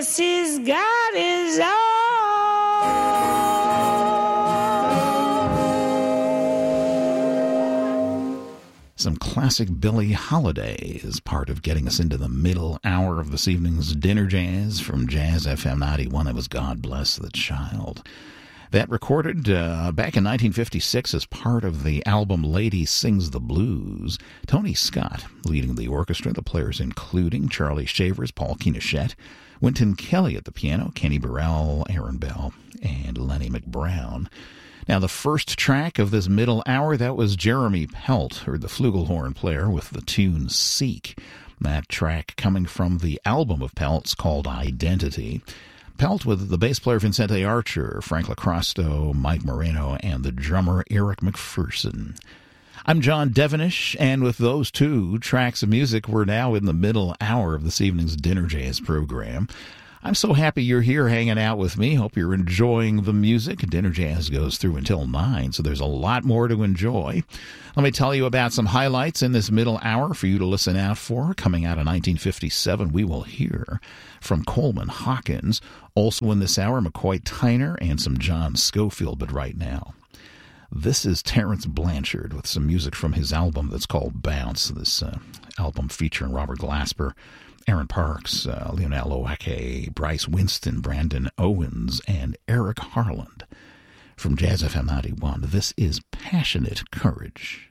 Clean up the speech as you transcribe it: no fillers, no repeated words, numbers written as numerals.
He's got his own. Some classic Billie Holiday is part of getting us into the middle hour of this evening's dinner jazz from Jazz FM 91. That was God Bless the Child. That recorded back in 1956 as part of the album Lady Sings the Blues. Tony Scott leading the orchestra, the players including Charlie Shavers, Paul Keeneshett, Wynton Kelly at the piano, Kenny Burrell, Aaron Bell, and Lenny McBrown. Now, the first track of this middle hour, that was Jeremy Pelt, or the flugelhorn player, with the tune Seek. That track coming from the album of Pelt's called Identity. Pelt with the bass player Vincente Archer, Frank LaCrosto, Mike Moreno, and the drummer Eric McPherson. I'm John Devenish, and with those two tracks of music, we're now in the middle hour of this evening's Dinner Jazz program. I'm so happy you're here hanging out with me. Hope you're enjoying the music. Dinner Jazz goes through until 9, so there's a lot more to enjoy. Let me tell you about some highlights in this middle hour for you to listen out for. Coming out of 1957, we will hear from Coleman Hawkins. Also in this hour, McCoy Tyner and some John Scofield. But right now, this is Terence Blanchard with some music from his album that's called Bounce. This album featuring Robert Glasper, Aaron Parks, Lionel Oake, Bryce Winston, Brandon Owens, and Eric Harland. From Jazz FM 91, this is Passionate Courage.